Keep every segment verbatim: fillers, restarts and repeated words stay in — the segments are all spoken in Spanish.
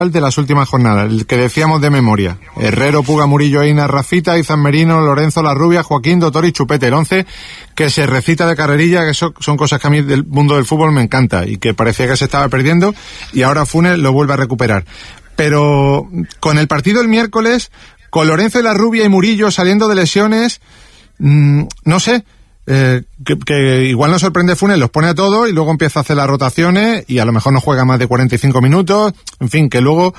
de las últimas jornadas, el que decíamos de memoria. Herrero, Puga, Murillo, Eina, Rafita, Izan Merino, Lorenzo, La Rubia, Joaquín, Doctor y Chupete, el once que se recita de carrerilla, que eso son cosas que a mí del mundo del fútbol me encanta y que parecía que se estaba perdiendo y ahora Funes lo vuelve a recuperar. Pero con el partido el miércoles, con Lorenzo y La Rubia y Murillo saliendo de lesiones, mmm, no sé, Eh, que, que igual nos sorprende Funes, los pone a todos y luego empieza a hacer las rotaciones y a lo mejor no juega más de cuarenta y cinco minutos, en fin, que luego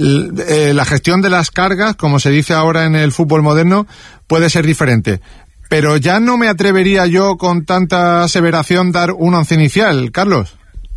eh, la gestión de las cargas, como se dice ahora en el fútbol moderno, puede ser diferente. Pero ya no me atrevería yo con tanta aseveración dar un once inicial, Carlos.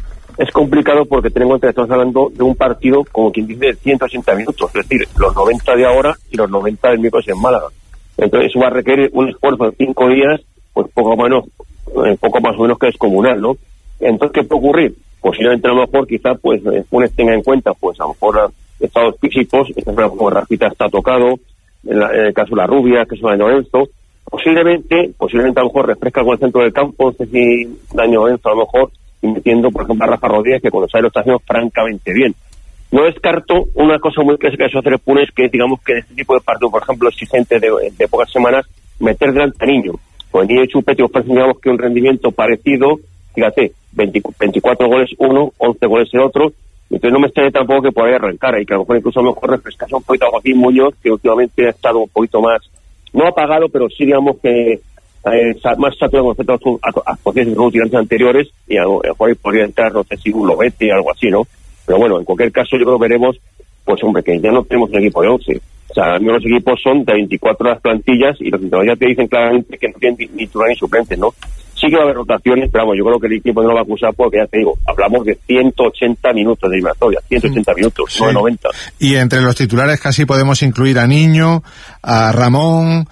Es complicado porque tenemos que estamos hablando de un partido, como quien dice, de ciento ochenta minutos, es decir, los noventa de ahora y los noventa del miércoles en Málaga. Entonces eso va a requerir un esfuerzo de cinco días, pues poco menos, eh, poco más o menos que descomunal, ¿no? Entonces, ¿qué puede ocurrir? Posiblemente a lo mejor quizá pues eh, Funes tenga en cuenta pues a lo mejor estados físicos, esta es como Rafita está tocado, en, la, en el caso de La Rubia, que es una de Lorenzo, posiblemente, posiblemente a lo mejor refresca con el centro del campo, no sé si daño Lorenzo a lo mejor, y metiendo por ejemplo a Rafa Rodríguez, que cuando sale lo está haciendo francamente bien. No descarto una cosa muy clásica de eso hacer Funes, que digamos que en este tipo de partido, por ejemplo, exigente de, de pocas semanas, meter delante a Niño. Pues Niño y Chupete ofrecen, digamos, que un rendimiento parecido, fíjate, veinte, veinticuatro goles uno, once goles el otro, entonces no me extraña tampoco que por ahí arrancar, y que a lo mejor incluso a lo mejor refrescase un poquito a Joaquín Muñoz, que últimamente ha estado un poquito más, no apagado, pero sí, digamos, que eh, más saturado con respecto a actuaciones de tirantes anteriores, y a lo mejor ahí podría entrar, no sé si un Lobete o algo así, ¿no? Pero bueno, en cualquier caso yo creo que veremos, pues hombre, que ya no tenemos un equipo de once. O sea, los equipos son de veinticuatro las plantillas y los entrenadores ya te dicen claramente que no tienen ni, ni titular ni suplentes, ¿no? Sí que va a haber rotaciones, pero vamos, yo creo que el equipo no lo va a acusar porque ya te digo, hablamos de ciento ochenta minutos de eliminatoria, ciento ochenta minutos, sí. No de noventa. Y entre los titulares casi podemos incluir a Niño, a Ramón,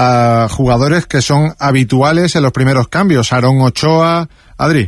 a jugadores que son habituales en los primeros cambios, Aarón Ochoa, Adri.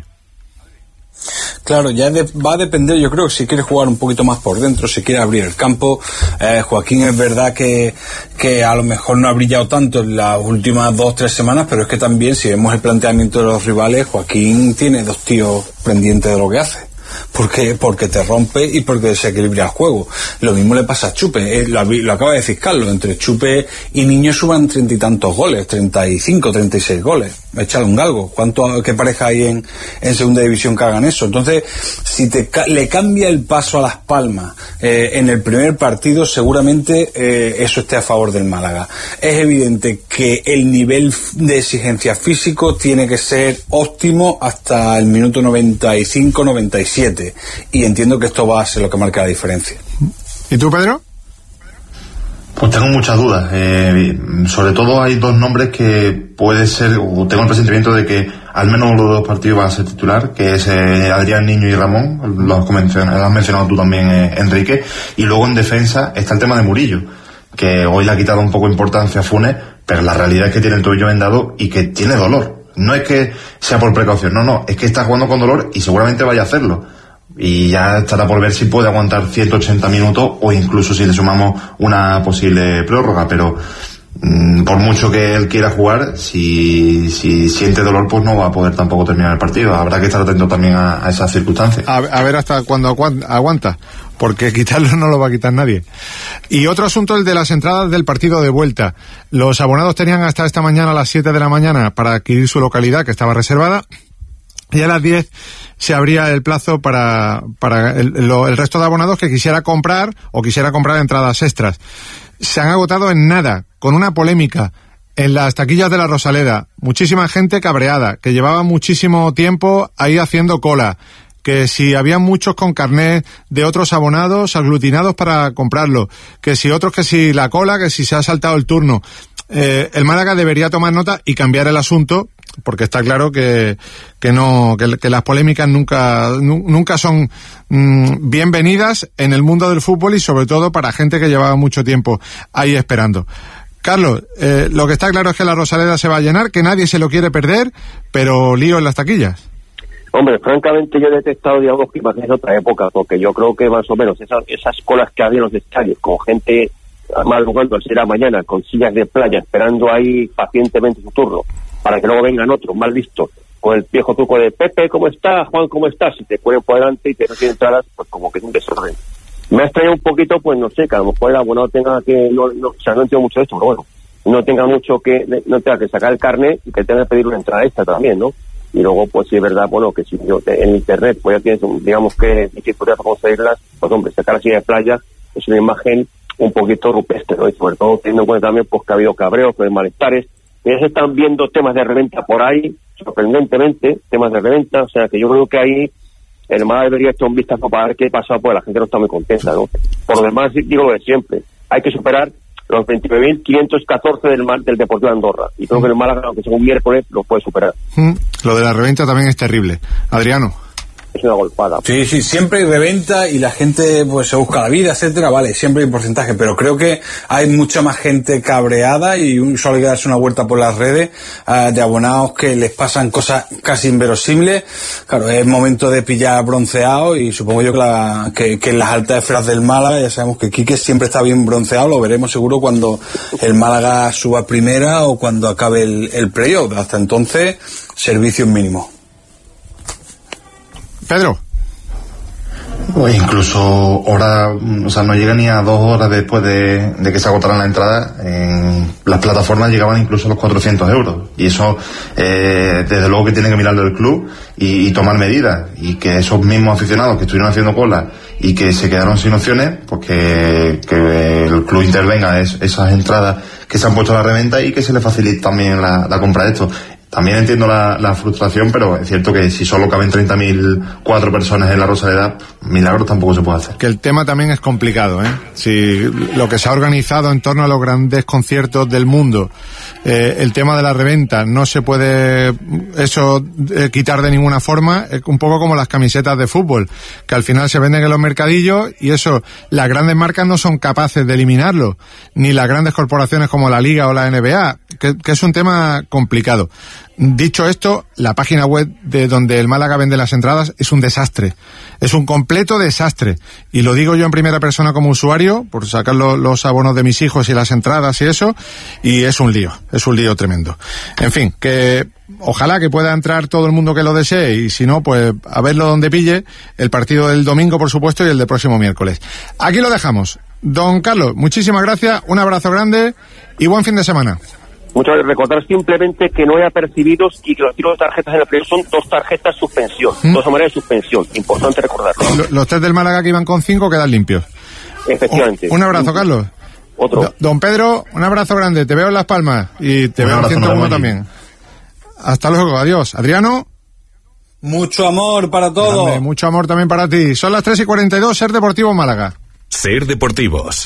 Claro, ya de, va a depender, yo creo que si quiere jugar un poquito más por dentro, si quiere abrir el campo. eh, Joaquín es verdad que, que a lo mejor no ha brillado tanto en las últimas dos, tres semanas, pero es que también si vemos el planteamiento de los rivales, Joaquín tiene dos tíos pendientes de lo que hace. Porque, porque te rompe y porque desequilibra el juego. Lo mismo le pasa a Chupe, eh, lo, lo acaba de decir Carlos, entre Chupe y Niño suban treinta y tantos goles, treinta y cinco, treinta y seis goles. Échale un galgo. ¿Cuánto, qué pareja hay en, en segunda división que hagan eso? Entonces, si te le cambia el paso a Las Palmas eh, en el primer partido, seguramente eh, eso esté a favor del Málaga. Es evidente que el nivel de exigencia físico tiene que ser óptimo hasta el minuto noventa y cinco, noventa y siete. Y entiendo que esto va a ser lo que marca la diferencia. ¿Y tú, Pedro? Pues tengo muchas dudas. Eh, sobre todo hay dos nombres que puede ser, o tengo el presentimiento de que al menos uno de los dos partidos va a ser titular, que es eh, Adrián Niño y Ramón, lo has mencionado, lo has mencionado tú también, eh, Enrique. Y luego en defensa está el tema de Murillo, que hoy le ha quitado un poco de importancia a Funes, pero la realidad es que tiene el tobillo vendado y que tiene dolor. No es que sea por precaución, no, no, es que está jugando con dolor y seguramente vaya a hacerlo. Y ya estará por ver si puede aguantar ciento ochenta minutos o incluso si le sumamos una posible prórroga, pero mmm, por mucho que él quiera jugar, si, si siente dolor, pues no va a poder tampoco terminar el partido. Habrá que estar atento también a, a esas circunstancias. A, a ver hasta cuándo aguanta, porque quitarlo no lo va a quitar nadie. Y otro asunto, el de las entradas del partido de vuelta. Los abonados tenían hasta esta mañana a las siete de la mañana para adquirir su localidad, que estaba reservada, y a las diez se abría el plazo para, para el, lo, el resto de abonados que quisiera comprar o quisiera comprar entradas extras. Se han agotado en nada, con una polémica en las taquillas de la Rosaleda. Muchísima gente cabreada, que llevaba muchísimo tiempo ahí haciendo cola, que si había muchos con carnet de otros abonados aglutinados para comprarlo, que si otros que si la cola, que si se ha saltado el turno. Eh, el Málaga debería tomar nota y cambiar el asunto, porque está claro que que no que, que las polémicas nunca nunca son mmm, bienvenidas en el mundo del fútbol y sobre todo para gente que llevaba mucho tiempo ahí esperando. Carlos, eh, lo que está claro es que la Rosaleda se va a llenar, que nadie se lo quiere perder, pero lío en las taquillas. Hombre, francamente yo he detectado, digamos, que más es otra época, porque yo creo que más o menos esas, esas colas que había en los estadios, con gente madrugando al ser a mañana, con sillas de playa, esperando ahí pacientemente su turno, para que luego vengan otros, mal listos, con el viejo truco de Pepe, ¿cómo está? Juan, ¿cómo estás? Si te ponen por delante y te no tienen entradas, pues como que es un desorden. Me ha extrañado un poquito, pues no sé, que a lo mejor el abonado tenga que, no, no, o sea, no entiendo mucho de esto, pero bueno, no tenga mucho que, no tenga que sacar el carnet y que tenga que pedir una entrada extra también, ¿no? Y luego, pues sí es verdad, bueno, que si yo te, en internet, pues ya tienes, digamos que dificultad para conseguirlas, pues hombre, sacar así de playa es una imagen un poquito rupestre, ¿no? Y sobre todo teniendo en cuenta también, pues que ha habido cabreos, pues malestares, ya se están viendo temas de reventa por ahí, sorprendentemente, temas de reventa, o sea que yo creo que ahí el Málaga debería echar un vistazo para ver qué pasa, pues la gente no está muy contenta, ¿no? Por lo demás, digo lo de siempre, hay que superar los veintinueve mil quinientos catorce del, del Deportivo de Andorra, y creo que el Málaga, aunque sea un miércoles, lo puede superar. Mm, lo de la reventa también es terrible. Adriano. Es una golpada. Sí, sí, siempre hay reventa y la gente pues se busca la vida, etcétera, vale, siempre hay un porcentaje, pero creo que hay mucha más gente cabreada y solo hay que darse una vuelta por las redes uh, de abonados que les pasan cosas casi inverosímiles. Claro, es momento de pillar bronceado y supongo yo que, la, que, que en las altas esferas del Málaga, ya sabemos que Quique siempre está bien bronceado, lo veremos seguro cuando el Málaga suba a primera o cuando acabe el, el playoff. Hasta entonces, servicios mínimos. Pedro. O incluso hora, o sea, no llega ni a dos horas después de, de que se agotaran la entrada, en las plataformas llegaban incluso a los cuatrocientos euros. Y eso, eh, desde luego que tiene que mirarlo el club y, y tomar medidas. Y que esos mismos aficionados que estuvieron haciendo cola y que se quedaron sin opciones, pues que, que el club intervenga es, esas entradas que se han puesto a la reventa y que se le facilite también la, la compra de esto. También entiendo la, la frustración, pero es cierto que si solo caben treinta mil cuatro personas en la Rosaleda, milagros tampoco se puede hacer. Que el tema también es complicado, ¿eh? Si lo que se ha organizado en torno a los grandes conciertos del mundo, eh, el tema de la reventa, no se puede eso eh, quitar de ninguna forma, es un poco como las camisetas de fútbol, que al final se venden en los mercadillos y eso, las grandes marcas no son capaces de eliminarlo, ni las grandes corporaciones como la Liga o la N B A, que, que es un tema complicado. Dicho esto, la página web de donde el Málaga vende las entradas es un desastre, es un completo desastre, y lo digo yo en primera persona como usuario, por sacar lo, los abonos de mis hijos y las entradas y eso, y es un lío, es un lío tremendo. En fin, que ojalá que pueda entrar todo el mundo que lo desee, y si no, pues a verlo donde pille, el partido del domingo por supuesto y el del próximo miércoles. Aquí lo dejamos. Don Carlos, muchísimas gracias, un abrazo grande y buen fin de semana. Muchas veces recordar simplemente que no hay apercibidos y que los tiros de tarjetas en el playoff son dos tarjetas suspensión, ¿Mm? dos maneras de suspensión, importante recordarlo. Los, los tres del Málaga que iban con cinco quedan limpios. Efectivamente. Un, un abrazo, Carlos. Otro. Do, don Pedro, un abrazo grande, te veo en Las Palmas y te un veo en ciento uno también. Hasta luego, adiós. Adriano. Mucho amor para todos. Grande, mucho amor también para ti. Son las tres y cuarenta y dos, Ser Deportivo Málaga. Ser Deportivos.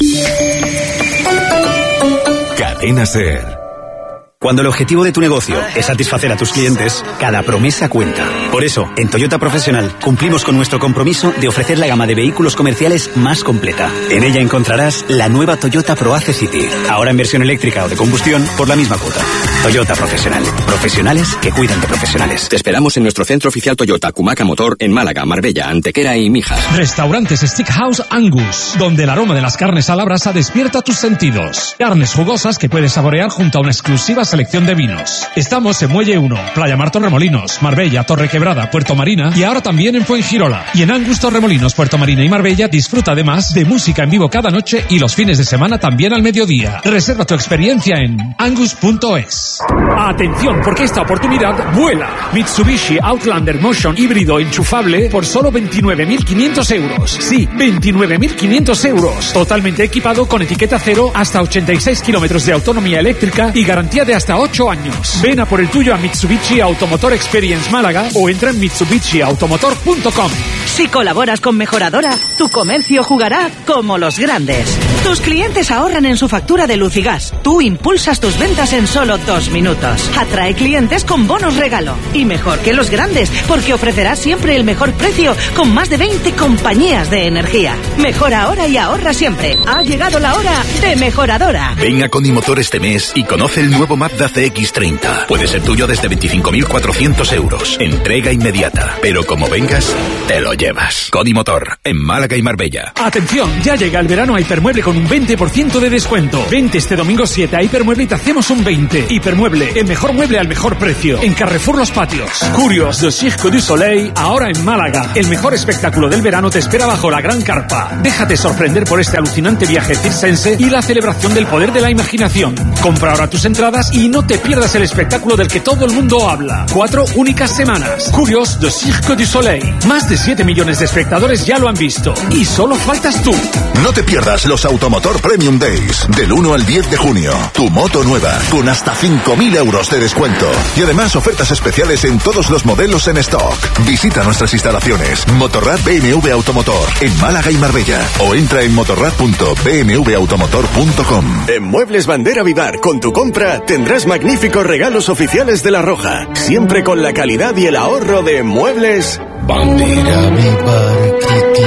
Cadena Ser. Cuando el objetivo de tu negocio es satisfacer a tus clientes, cada promesa cuenta. Por eso, en Toyota Profesional cumplimos con nuestro compromiso de ofrecer la gama de vehículos comerciales más completa. En ella encontrarás la nueva Toyota ProAce City, ahora en versión eléctrica o de combustión por la misma cuota. Toyota Profesional. Profesionales que cuidan de profesionales. Te esperamos en nuestro centro oficial Toyota Cumaca Motor en Málaga, Marbella, Antequera y Mijas. Restaurantes Steakhouse Angus, donde el aroma de las carnes a la brasa despierta tus sentidos. Carnes jugosas que puedes saborear junto a una exclusiva selección de vinos. Estamos en Muelle uno, Playa Mar Torremolinos, Marbella, Torrequebrada, Puerto Marina y ahora también en Fuengirola. Y en Angus Torremolinos, Puerto Marina y Marbella disfruta además de música en vivo cada noche y los fines de semana también al mediodía. Reserva tu experiencia en angus punto es. Atención, porque esta oportunidad vuela. Mitsubishi Outlander Motion híbrido enchufable por solo veintinueve mil quinientos euros. Sí, veintinueve mil quinientos euros. Totalmente equipado con etiqueta cero hasta ochenta y seis kilómetros de autonomía eléctrica y garantía de hasta ocho años. Ven a por el tuyo a Mitsubishi Automotor Experience Málaga o entra en mitsubishi automotor punto com. Si colaboras con Mejoradora, tu comercio jugará como los grandes. Tus clientes ahorran en su factura de luz y gas. Tú impulsas tus ventas en solo dos minutos. Atrae clientes con bonos regalo. Y mejor que los grandes, porque ofrecerás siempre el mejor precio con más de veinte compañías de energía. Mejora ahora y ahorra siempre. Ha llegado la hora de Mejoradora. Ven a Conimotor este mes y conoce el nuevo Mazda C X treinta. Puede ser tuyo desde veinticinco mil cuatrocientos euros. Entrega inmediata. Pero como vengas, te lo llevas. Cody Motor, en Málaga y Marbella. Atención, ya llega el verano a Hipermueble con un veinte por ciento de descuento. Vente este domingo siete a Hipermueble y te hacemos un veinte. Hipermueble, el mejor mueble al mejor precio. En Carrefour Los Patios. Curios de Cirque du Soleil, ahora en Málaga. El mejor espectáculo del verano te espera bajo la gran carpa. Déjate sorprender por este alucinante viaje circense y la celebración del poder de la imaginación. Compra ahora tus entradas y no te pierdas el espectáculo del que todo el mundo habla. Cuatro únicas semanas. Curios de Cirque du Soleil. Más de siete millones de espectadores ya lo han visto. Y solo faltas tú. No te pierdas los Automotor Premium Days. Del uno al diez de junio. Tu moto nueva. Con hasta cinco mil euros de descuento. Y además ofertas especiales en todos los modelos en stock. Visita nuestras instalaciones. Motorrad B M W Automotor. En Málaga y Marbella. O entra en motorrad punto b m w automotor punto com. En Muebles Bandera Vivar, con tu compra tendrás magníficos regalos oficiales de La Roja. Siempre con la calidad y el ahorro de Muebles Bandera Vivar.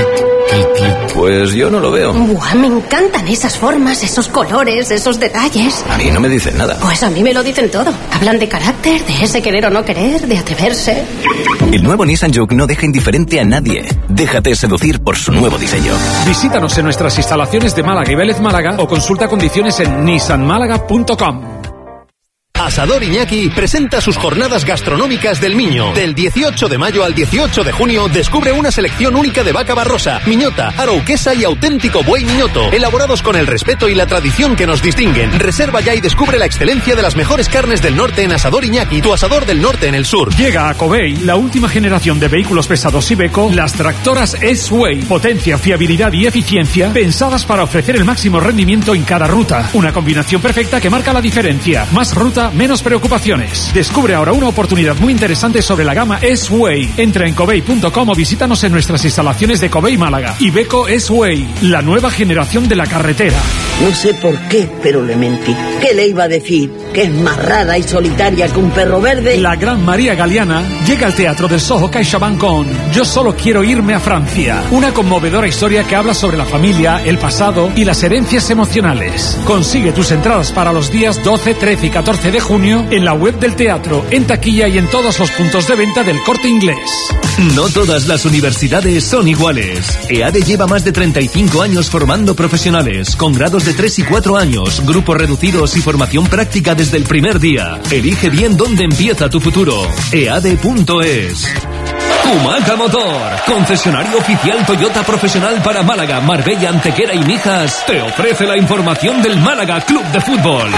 Pues yo no lo veo. Buah, me encantan esas formas, esos colores, esos detalles. A mí no me dicen nada. Pues a mí me lo dicen todo. Hablan de carácter, de ese querer o no querer, de atreverse. El nuevo Nissan Juke no deja indiferente a nadie. Déjate seducir por su nuevo diseño. Visítanos en nuestras instalaciones de Málaga y Vélez Málaga o consulta condiciones en nissan málaga punto com. Asador Iñaki presenta sus jornadas gastronómicas del Miño. Del dieciocho de mayo al dieciocho de junio descubre una selección única de vaca barrosa, miñota, arauquesa y auténtico buey miñoto, elaborados con el respeto y la tradición que nos distinguen. Reserva ya y descubre la excelencia de las mejores carnes del norte en Asador Iñaki, tu asador del norte en el sur. Llega a Covey la última generación de vehículos pesados Iveco, las tractoras S-Way. Potencia, fiabilidad y eficiencia pensadas para ofrecer el máximo rendimiento en cada ruta. Una combinación perfecta que marca la diferencia. Más ruta, menos preocupaciones. Descubre ahora una oportunidad muy interesante sobre la gama S-Way. Entra en covey punto com o visítanos en nuestras instalaciones de Covey Málaga. Iveco S-Way, la nueva generación de la carretera. No sé por qué, pero le mentí. ¿Qué le iba a decir? Que es más rara y solitaria que un perro verde. La gran María Galeana llega al Teatro del Soho CaixaBank con Yo solo quiero irme a Francia. Una conmovedora historia que habla sobre la familia, el pasado y las herencias emocionales. Consigue tus entradas para los días doce, trece y catorce de junio en la web del teatro, en taquilla y en todos los puntos de venta del Corte Inglés. No todas las universidades son iguales. EADE lleva más de treinta y cinco años formando profesionales, con grados de tres y cuatro años, grupos reducidos y formación práctica desde el primer día. Elige bien dónde empieza tu futuro. E A D punto es. Kumaca Motor, concesionario oficial Toyota profesional para Málaga, Marbella, Antequera y Mijas, te ofrece la información del Málaga Club de Fútbol.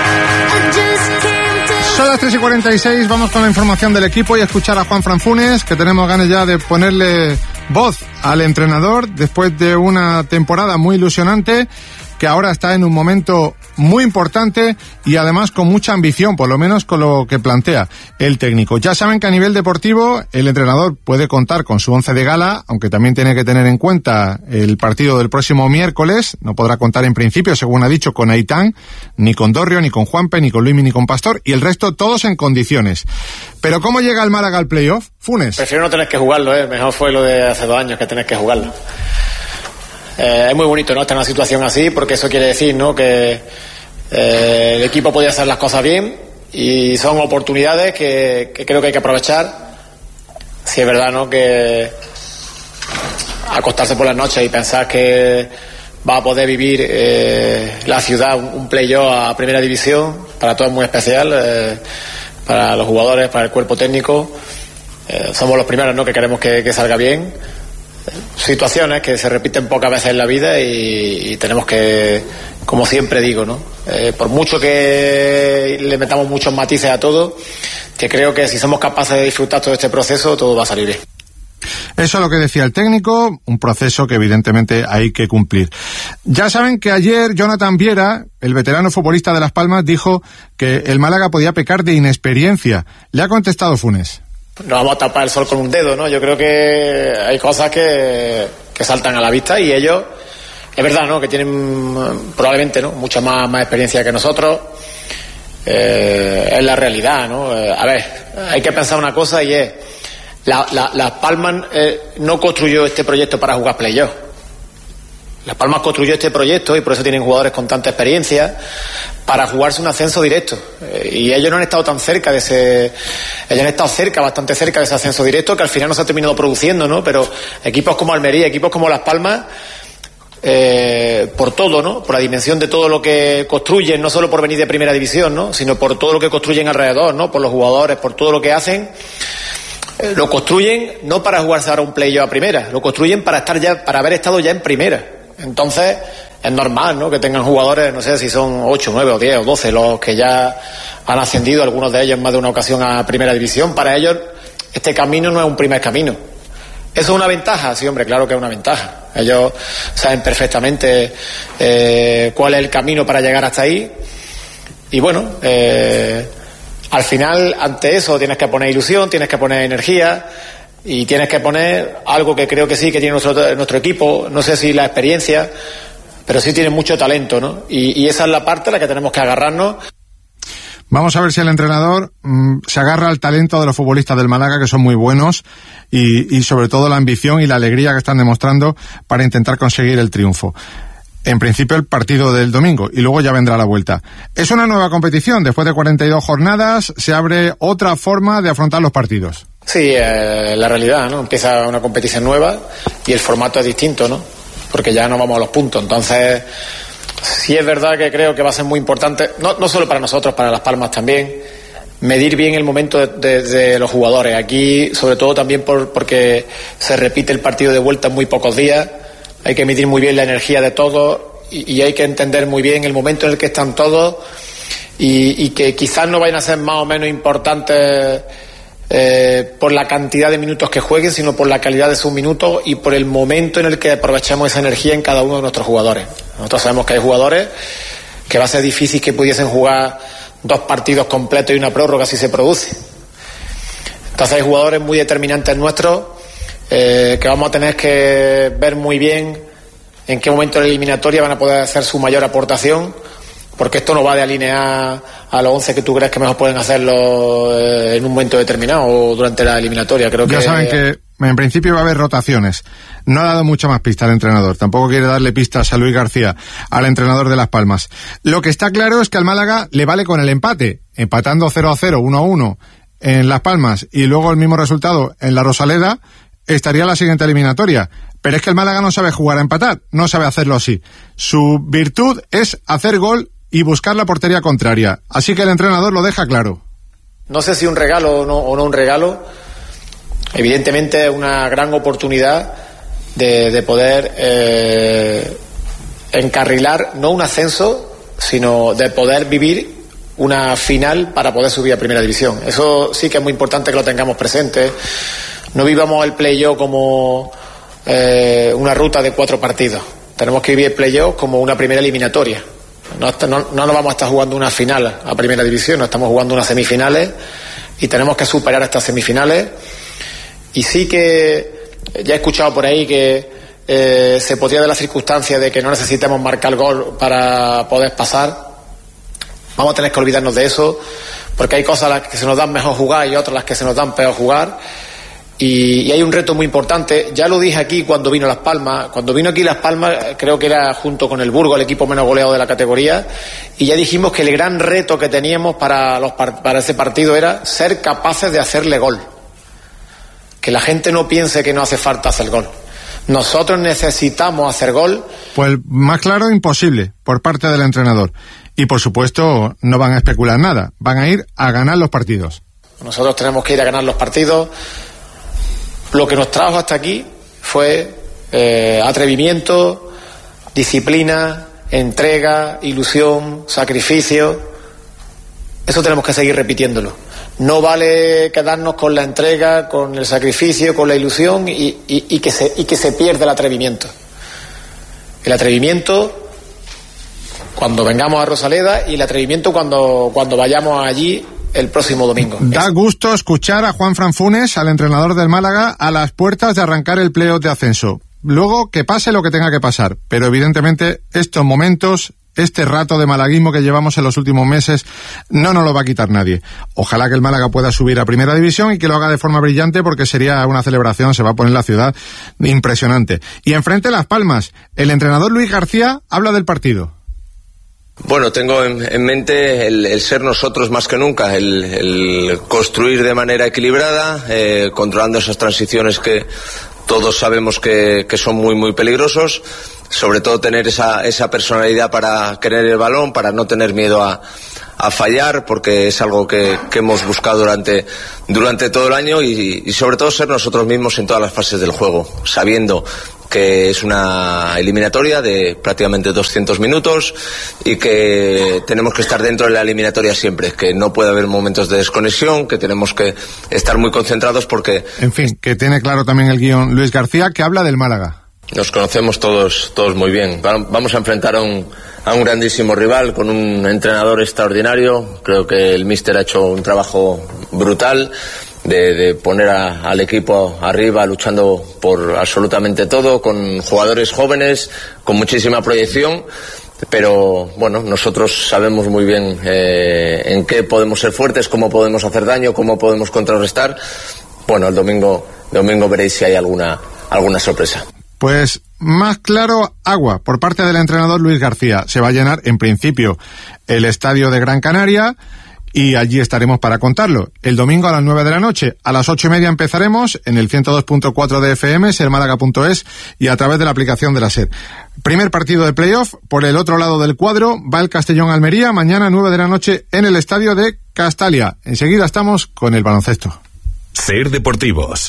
Son las tres y cuarenta y seis, vamos con la información del equipo y a escuchar a Juan Fran Funes, que tenemos ganas ya de ponerle voz al entrenador después de una temporada muy ilusionante, que ahora está en un momento muy importante y además con mucha ambición, por lo menos con lo que plantea el técnico. Ya saben que a nivel deportivo el entrenador puede contar con su once de gala, aunque también tiene que tener en cuenta el partido del próximo miércoles. No podrá contar en principio, según ha dicho, con Aitán, ni con Dorrio, ni con Juanpe, ni con Luimi, ni con Pastor, y el resto todos en condiciones. Pero ¿cómo llega el Málaga al playoff? Funes. Prefiero no tener que jugarlo, ¿eh? Mejor fue lo de hace dos años que tener que jugarlo. Eh, es muy bonito, ¿no?, estar en una situación así, porque eso quiere decir, ¿no?, que eh, el equipo podía hacer las cosas bien y son oportunidades que, que creo que hay que aprovechar. Si es verdad, ¿no?, que acostarse por las noches y pensar que va a poder vivir eh, la ciudad un, un playoff a primera división, para todos es muy especial, eh, para los jugadores, para el cuerpo técnico. Eh, somos los primeros, ¿no?, que queremos que, que salga bien. Situaciones que se repiten pocas veces en la vida y, y tenemos que, como siempre digo, ¿no?, eh, por mucho que le metamos muchos matices a todo, que creo que si somos capaces de disfrutar todo este proceso, todo va a salir bien. Eso es lo que decía el técnico, un proceso que evidentemente hay que cumplir. Ya saben que ayer Jonathan Viera, el veterano futbolista de Las Palmas, dijo que el Málaga podía pecar de inexperiencia. Le ha contestado Funes. No vamos a tapar el sol con un dedo, ¿no? Yo creo que hay cosas que, que saltan a la vista y ellos, es verdad, ¿no?, que tienen probablemente, ¿no?, mucha más, más experiencia que nosotros. Eh, es la realidad, ¿no? Eh, a ver, hay que pensar una cosa y es, la, la, Las Palmas eh, no construyó este proyecto para jugar playoff. Las Palmas construyó este proyecto y por eso tienen jugadores con tanta experiencia para jugarse un ascenso directo. Eh, y ellos no han estado tan cerca de ese... Ellos han estado cerca, bastante cerca de ese ascenso directo, que al final no se ha terminado produciendo, ¿no? Pero equipos como Almería, equipos como Las Palmas, eh, por todo, ¿no? Por la dimensión de todo lo que construyen, no solo por venir de primera división, ¿no? Sino por todo lo que construyen alrededor, ¿no? Por los jugadores, por todo lo que hacen. Eh, lo construyen no para jugarse ahora un playoff a primera, lo construyen para estar ya, para haber estado ya en primera. Entonces, es normal, ¿no? Que tengan jugadores, no sé si son ocho, nueve o diez o doce los que ya han ascendido, algunos de ellos en más de una ocasión a primera división. Para ellos, este camino no es un primer camino. ¿Eso es una ventaja? Sí, hombre, claro que es una ventaja. Ellos saben perfectamente eh, cuál es el camino para llegar hasta ahí. Y bueno, eh, al final, ante eso, tienes que poner ilusión, tienes que poner energía. Y tienes que poner algo que creo que sí, que tiene nuestro, nuestro equipo, no sé si la experiencia, pero sí tiene mucho talento, ¿no? Y, y esa es la parte a la que tenemos que agarrarnos. Vamos a ver si el entrenador mmm, se agarra al talento de los futbolistas del Málaga, que son muy buenos, y, y sobre todo la ambición y la alegría que están demostrando para intentar conseguir el triunfo. En principio el partido del domingo y luego ya vendrá la vuelta. Es una nueva competición, después de cuarenta y dos jornadas se abre otra forma de afrontar los partidos. Sí, eh, la realidad, ¿no? Empieza una competición nueva y el formato es distinto, ¿no? Porque ya no vamos a los puntos. Entonces, sí es verdad que creo que va a ser muy importante, no, no solo para nosotros, para Las Palmas también, medir bien el momento de, de, de los jugadores. Aquí, sobre todo también por, porque se repite el partido de vuelta en muy pocos días. Hay que medir muy bien la energía de todos y, y hay que entender muy bien el momento en el que están todos y, y que quizás no vayan a ser más o menos importantes eh, por la cantidad de minutos que jueguen, sino por la calidad de sus minutos y por el momento en el que aprovechemos esa energía en cada uno de nuestros jugadores. Nosotros sabemos que hay jugadores que va a ser difícil que pudiesen jugar dos partidos completos y una prórroga si se produce. Entonces hay jugadores muy determinantes nuestros Eh, que vamos a tener que ver muy bien en qué momento de la eliminatoria van a poder hacer su mayor aportación, porque esto no va de alinear a los once que tú crees que mejor pueden hacerlo eh, en un momento determinado o durante la eliminatoria. Creo ya que saben que en principio va a haber rotaciones. No ha dado mucha más pista al entrenador, tampoco quiere darle pistas a Luis García, al entrenador de Las Palmas. Lo que está claro es que al Málaga le vale con el empate, empatando cero a cero, uno a uno en Las Palmas y luego el mismo resultado en la Rosaleda, estaría la siguiente eliminatoria. Pero es que el Málaga no sabe jugar a empatar, no sabe hacerlo así. Su virtud es hacer gol y buscar la portería contraria. Así que el entrenador lo deja claro. No sé si un regalo o no, o no un regalo. Evidentemente es una gran oportunidad de, de poder eh, encarrilar no un ascenso, sino de poder vivir una final para poder subir a Primera División. Eso sí que es muy importante que lo tengamos presente. No vivamos el playoff como eh, una ruta de cuatro partidos. Tenemos que vivir el playoff como una primera eliminatoria. No, no, no nos vamos a estar jugando una final a Primera División, no estamos jugando unas semifinales y tenemos que superar estas semifinales. Y sí que ya he escuchado por ahí que eh, se podría dar la circunstancia de que no necesitemos marcar gol para poder pasar. Vamos a tener que olvidarnos de eso, porque hay cosas a las que se nos dan mejor jugar y otras a las que se nos dan peor jugar. Y, y hay un reto muy importante. Ya lo dije aquí cuando vino Las Palmas. Cuando vino aquí Las Palmas, creo que era junto con el Burgos el equipo menos goleado de la categoría. Y ya dijimos que el gran reto que teníamos para, los, para ese partido era ser capaces de hacerle gol. Que la gente no piense que no hace falta hacer gol. Nosotros necesitamos hacer gol. Pues más claro, imposible, por parte del entrenador. Y por supuesto, no van a especular nada. Van a ir a ganar los partidos. Nosotros tenemos que ir a ganar los partidos. Lo que nos trajo hasta aquí fue eh, atrevimiento, disciplina, entrega, ilusión, sacrificio. Eso tenemos que seguir repitiéndolo. No vale quedarnos con la entrega, con el sacrificio, con la ilusión y, y, y, que, se, y que se pierda el atrevimiento. El atrevimiento cuando vengamos a Rosaleda y el atrevimiento cuando, cuando vayamos allí el próximo domingo. Da gusto escuchar a Juanfran Funes, al entrenador del Málaga, a las puertas de arrancar el playoff de ascenso. Luego que pase lo que tenga que pasar, pero evidentemente estos momentos este rato de malaguismo que llevamos en los últimos meses no nos lo va a quitar nadie. Ojalá que el Málaga pueda subir a Primera División y que lo haga de forma brillante, porque sería una celebración, se va a poner la ciudad impresionante. Y enfrente Las Palmas, el entrenador Luis García habla del partido. Bueno, tengo en, en mente el, el ser nosotros más que nunca, el, el construir de manera equilibrada, eh, controlando esas transiciones que todos sabemos que, que son muy muy peligrosos, sobre todo tener esa, esa personalidad para querer el balón, para no tener miedo a, a fallar, porque es algo que, que hemos buscado durante, durante todo el año, y, y sobre todo ser nosotros mismos en todas las fases del juego, sabiendo que es una eliminatoria de prácticamente doscientos minutos y que tenemos que estar dentro de la eliminatoria siempre, que no puede haber momentos de desconexión, que tenemos que estar muy concentrados porque... En fin, que tiene claro también el guión Luis García, que habla del Málaga. Nos conocemos todos todos muy bien. Vamos a enfrentar a un, a un grandísimo rival con un entrenador extraordinario. Creo que el míster ha hecho un trabajo brutal de, de poner a, al equipo arriba luchando por absolutamente todo, con jugadores jóvenes, con muchísima proyección. Pero bueno, nosotros sabemos muy bien eh, en qué podemos ser fuertes, cómo podemos hacer daño, cómo podemos contrarrestar. Bueno, el domingo, domingo veréis si hay alguna, alguna sorpresa. Pues más claro, agua por parte del entrenador Luis García. Se va a llenar en principio el estadio de Gran Canaria y allí estaremos para contarlo. El domingo a las nueve de la noche, a las ocho y media empezaremos en el ciento dos punto cuatro de F M, ser málaga punto es y a través de la aplicación de la SER. Primer partido de playoff, por el otro lado del cuadro va el Castellón-Almería, mañana nueve de la noche en el estadio de Castalia. Enseguida estamos con el baloncesto. SER Deportivos.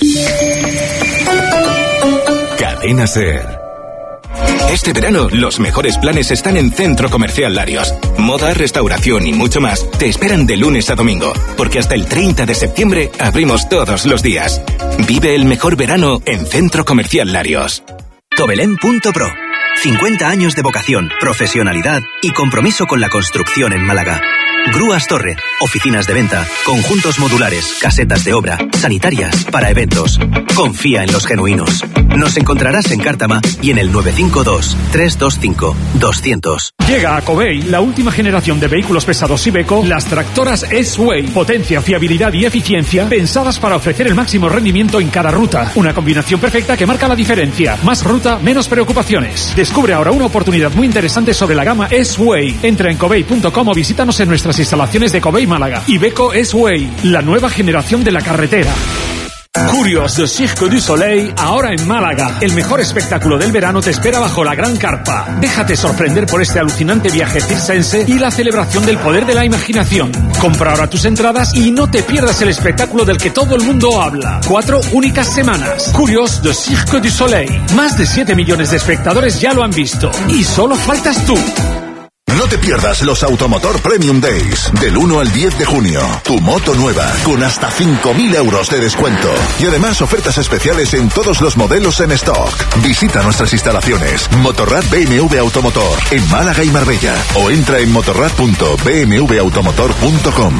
Cadena SER. Este verano, los mejores planes están en Centro Comercial Larios. Moda, restauración y mucho más te esperan de lunes a domingo, porque hasta el treinta de septiembre abrimos todos los días. Vive el mejor verano en Centro Comercial Larios. Tobelén punto pro. cincuenta años de vocación, profesionalidad y compromiso con la construcción en Málaga. Grúas Torre, oficinas de venta, conjuntos modulares, casetas de obra, sanitarias, para eventos. Confía en los genuinos. Nos encontrarás en Cártama y en el nueve cinco dos, tres dos cinco, dos cero cero. Llega a Covey la última generación de vehículos pesados Iveco, las tractoras S-Way. Potencia, fiabilidad y eficiencia pensadas para ofrecer el máximo rendimiento en cada ruta. Una combinación perfecta que marca la diferencia. Más ruta, menos preocupaciones. Descubre ahora una oportunidad muy interesante sobre la gama S-Way. Entra en covey punto com o visítanos en nuestras instalaciones de Covey Málaga. Iveco S-Way, la nueva generación de la carretera. Curios de Cirque du Soleil, ahora en Málaga. El mejor espectáculo del verano te espera bajo la gran carpa. Déjate sorprender por este alucinante viaje circense y la celebración del poder de la imaginación. Compra ahora tus entradas y no te pierdas el espectáculo del que todo el mundo habla. Cuatro únicas semanas. Curios de Cirque du Soleil. Más de siete millones de espectadores ya lo han visto. Y solo faltas tú. No te pierdas los Automotor Premium Days, del uno al diez de junio. Tu moto nueva, con hasta cinco mil euros de descuento. Y además ofertas especiales en todos los modelos en stock. Visita nuestras instalaciones, Motorrad B M W Automotor, en Málaga y Marbella. O entra en motorrad punto b m w automotor punto com.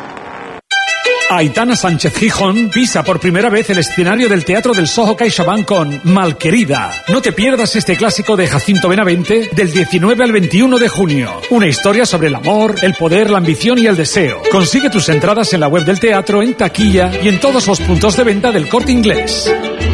Aitana Sánchez Gijón pisa por primera vez el escenario del Teatro del Soho CaixaBank con Malquerida. No te pierdas este clásico de Jacinto Benavente del diecinueve al veintiuno de junio. Una historia sobre el amor, el poder, la ambición y el deseo. Consigue tus entradas en la web del teatro, en taquilla y en todos los puntos de venta del Corte Inglés.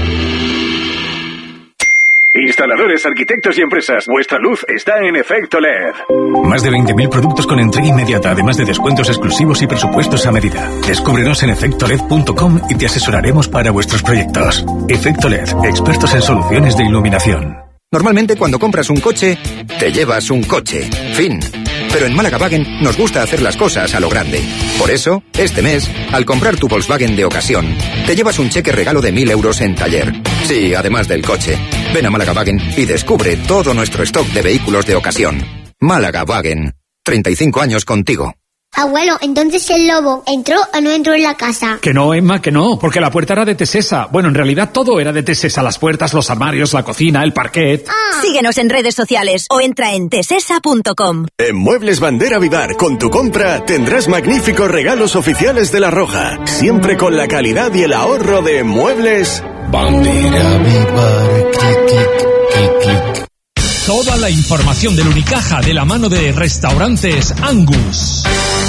Instaladores, arquitectos y empresas, vuestra luz está en Efecto L E D. Más de veinte mil productos con entrega inmediata, además de descuentos exclusivos y presupuestos a medida. Descúbrenos en efecto led punto com y te asesoraremos para vuestros proyectos. Efecto L E D, expertos en soluciones de iluminación. Normalmente cuando compras un coche, te llevas un coche. Fin. Pero en Málaga Wagen nos gusta hacer las cosas a lo grande. Por eso, este mes, al comprar tu Volkswagen de ocasión, te llevas un cheque regalo de mil euros en taller. Sí, además del coche. Ven a Málaga Wagen y descubre todo nuestro stock de vehículos de ocasión. Málaga Wagen. treinta y cinco años contigo. Abuelo, entonces el lobo ¿entró o no entró en la casa? Que no, Emma, que no, porque la puerta era de Tesesa. Bueno, en realidad todo era de Tesesa, las puertas, los armarios, la cocina, el parquet. Ah. Síguenos en redes sociales o entra en tesesa punto com. En Muebles Bandera Vivar, con tu compra tendrás magníficos regalos oficiales de La Roja, siempre con la calidad y el ahorro de Muebles Bandera Vivar, clic, clic, clic, clic. Toda la información del Unicaja de la mano de Restaurantes Angus.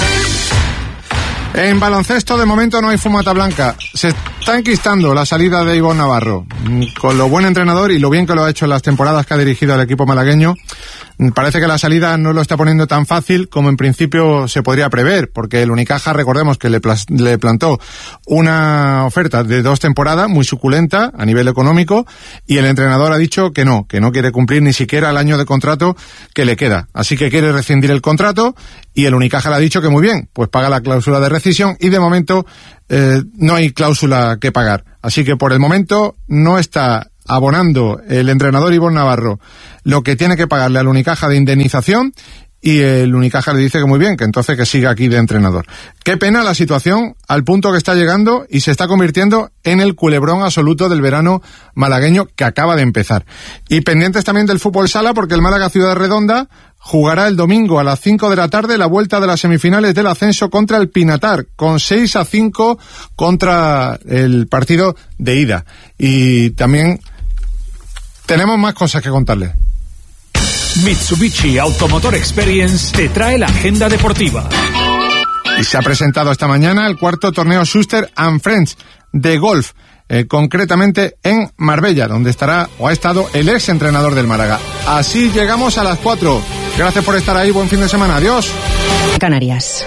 En baloncesto, de momento, no hay fumata blanca. Se está enquistando la salida de Ivonne Navarro. Con lo buen entrenador y lo bien que lo ha hecho en las temporadas que ha dirigido al equipo malagueño, parece que la salida no lo está poniendo tan fácil como en principio se podría prever, porque el Unicaja, recordemos que le, plas- le plantó una oferta de dos temporadas muy suculenta a nivel económico, y el entrenador ha dicho que no, que no quiere cumplir ni siquiera el año de contrato que le queda. Así que quiere rescindir el contrato, y el Unicaja le ha dicho que muy bien, pues paga la cláusula de rescisión, y de momento eh, no hay cláusula que pagar. Así que por el momento no está abonando el entrenador Ivonne Navarro lo que tiene que pagarle al Unicaja de indemnización, y el Unicaja le dice que muy bien, que entonces que siga aquí de entrenador. Qué pena la situación al punto que está llegando y se está convirtiendo en el culebrón absoluto del verano malagueño que acaba de empezar. Y pendientes también del fútbol sala, porque el Málaga Ciudad Redonda jugará el domingo a las cinco de la tarde la vuelta de las semifinales del ascenso contra el Pinatar, con seis a cinco contra el partido de ida. Y también tenemos más cosas que contarles. Mitsubishi Automotor Experience te trae la agenda deportiva. Y se ha presentado esta mañana el cuarto torneo Schuster and Friends de golf, eh, concretamente en Marbella, donde estará o ha estado el ex entrenador del Málaga. Así llegamos a las cuatro. Gracias por estar ahí, buen fin de semana, adiós. Canarias.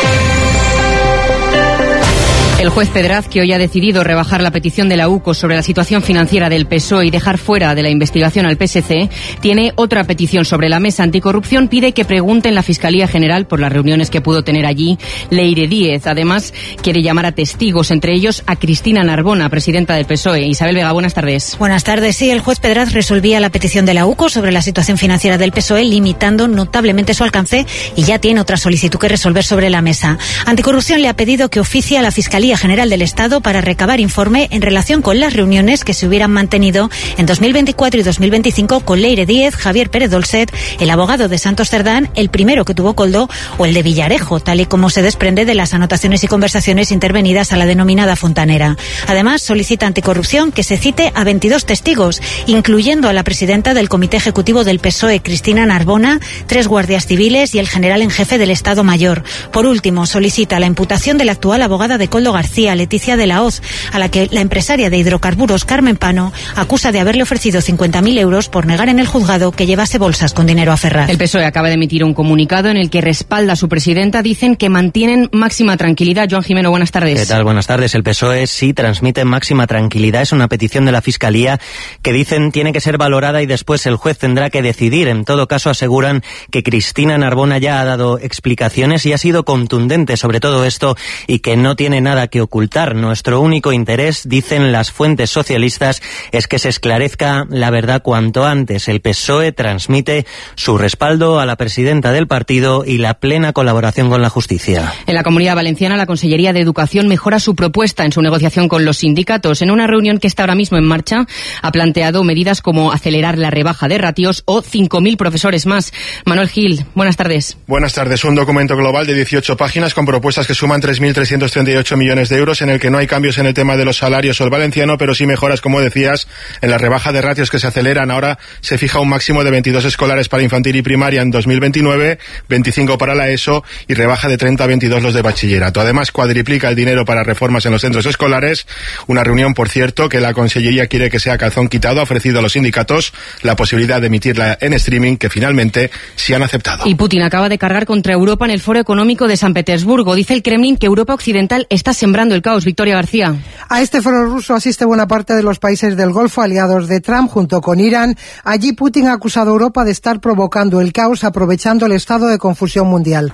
El juez Pedraz, que hoy ha decidido rebajar la petición de la U C O sobre la situación financiera del P S O E y dejar fuera de la investigación al P S C, tiene otra petición sobre la mesa anticorrupción. Pide que pregunte en la Fiscalía General por las reuniones que pudo tener allí Leire Díez. Además, quiere llamar a testigos, entre ellos a Cristina Narbona, presidenta del P S O E. Isabel Vega, buenas tardes. Buenas tardes. Sí, el juez Pedraz resolvía la petición de la U C O sobre la situación financiera del P S O E, limitando notablemente su alcance, y ya tiene otra solicitud que resolver sobre la mesa. Anticorrupción le ha pedido que oficie a la Fiscalía General del Estado para recabar informe en relación con las reuniones que se hubieran mantenido en dos mil veinticuatro y dos mil veinticinco con Leire Díez, Javier Pérez Dolcet, el abogado de Santos Cerdán, el primero que tuvo Coldo, o el de Villarejo, tal y como se desprende de las anotaciones y conversaciones intervenidas a la denominada Fontanera. Además, solicita Anticorrupción que se cite a veintidós testigos, incluyendo a la presidenta del Comité Ejecutivo del P S O E, Cristina Narbona, tres guardias civiles y el general en jefe del Estado Mayor. Por último, solicita la imputación de la actual abogada de Coldo García, Leticia de la Hoz, a la que la empresaria de hidrocarburos Carmen Pano acusa de haberle ofrecido cincuenta mil euros por negar en el juzgado que llevase bolsas con dinero a Ferraz. El P S O E acaba de emitir un comunicado en el que respalda a su presidenta. Dicen que mantienen máxima tranquilidad. Joan Jimeno, buenas tardes. ¿Qué tal? Buenas tardes. El P S O E sí transmite máxima tranquilidad. Es una petición de la Fiscalía que dicen tiene que ser valorada y después el juez tendrá que decidir. En todo caso, aseguran que Cristina Narbona ya ha dado explicaciones y ha sido contundente sobre todo esto y que no tiene nada que ocultar. Nuestro único interés, dicen las fuentes socialistas, es que se esclarezca la verdad cuanto antes. El P S O E transmite su respaldo a la presidenta del partido y la plena colaboración con la justicia. En la Comunidad Valenciana, la Consellería de Educación mejora su propuesta en su negociación con los sindicatos. En una reunión que está ahora mismo en marcha, ha planteado medidas como acelerar la rebaja de ratios o cinco mil profesores más. Manuel Gil, buenas tardes. Buenas tardes. Un documento global de dieciocho páginas con propuestas que suman tres mil trescientos treinta y ocho millones de euros, en el que no hay cambios en el tema de los salarios o el valenciano, pero sí mejoras, como decías, en la rebaja de ratios que se aceleran. Ahora se fija un máximo de veintidós escolares para infantil y primaria en dos mil veintinueve, veinticinco para la ESO y rebaja de treinta a veintidós los de bachillerato. Además, cuadriplica el dinero para reformas en los centros escolares. Una reunión, por cierto, que la Consellería quiere que sea calzón quitado. Ha ofrecido a los sindicatos la posibilidad de emitirla en streaming, que finalmente sí han aceptado. Y Putin acaba de cargar contra Europa en el Foro Económico de San Petersburgo. Dice el Kremlin que Europa Occidental está sembrando el caos. Victoria García. A este foro ruso asiste buena parte de los países del Golfo, aliados de Trump, junto con Irán. Allí Putin ha acusado a Europa de estar provocando el caos, aprovechando el estado de confusión mundial.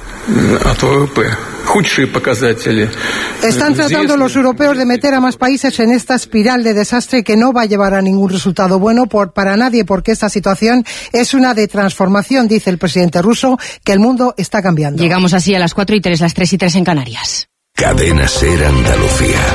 Están tratando los europeos de meter a más países en esta espiral de desastre que no va a llevar a ningún resultado bueno por, para nadie, porque esta situación es una de transformación, dice el presidente ruso, que el mundo está cambiando. Llegamos así a las cuatro y tres, las tres y tres en Canarias. Cadena Ser Andalucía.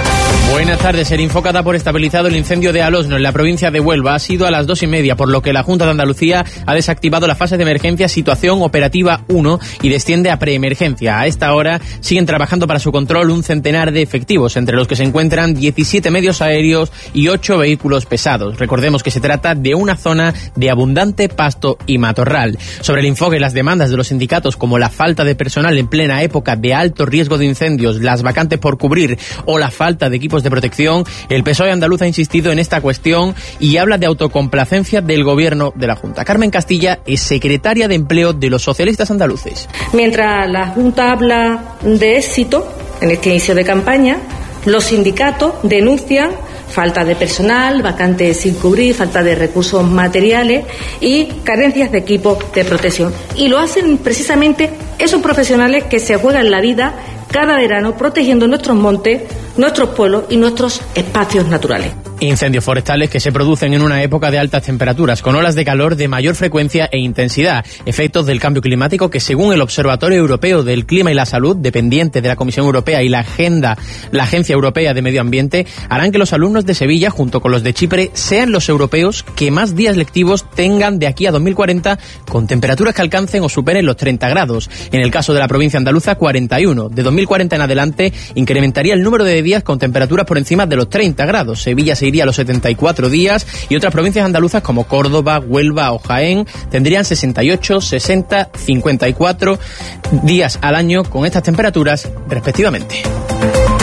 Buenas tardes. El Infoca da por estabilizado el incendio de Alosno en la provincia de Huelva. Ha sido a las dos y media, por lo que la Junta de Andalucía ha desactivado la fase de emergencia situación operativa uno y desciende a preemergencia. A esta hora siguen trabajando para su control un centenar de efectivos, entre los que se encuentran diecisiete medios aéreos y ocho vehículos pesados. Recordemos que se trata de una zona de abundante pasto y matorral. Sobre el enfoque y las demandas de los sindicatos, como la falta de personal en plena época de alto riesgo de incendios, las vacantes por cubrir o la falta de equipos de protección, el P S O E andaluz ha insistido en esta cuestión y habla de autocomplacencia del gobierno de la Junta. Carmen Castilla es secretaria de Empleo de los socialistas andaluces. Mientras la Junta habla de éxito en este inicio de campaña, los sindicatos denuncian falta de personal, vacantes sin cubrir, falta de recursos materiales y carencias de equipos de protección. Y lo hacen precisamente esos profesionales que se juegan la vida cada verano protegiendo nuestros montes, nuestros pueblos y nuestros espacios naturales. Incendios forestales que se producen en una época de altas temperaturas, con olas de calor de mayor frecuencia e intensidad, efectos del cambio climático que, según el Observatorio Europeo del Clima y la Salud, dependiente de la Comisión Europea y la Agenda, la Agencia Europea de Medio Ambiente, harán que los alumnos de Sevilla, junto con los de Chipre, sean los europeos que más días lectivos tengan de aquí a dos mil cuarenta, con temperaturas que alcancen o superen los treinta grados. En el caso de la provincia andaluza, cuarenta y uno. De dos mil cuarenta en adelante, incrementaría el número de días con temperaturas por encima de los treinta grados. Sevilla se iría a los setenta y cuatro días y otras provincias andaluzas como Córdoba, Huelva o Jaén tendrían sesenta y ocho, sesenta, cincuenta y cuatro días al año con estas temperaturas respectivamente.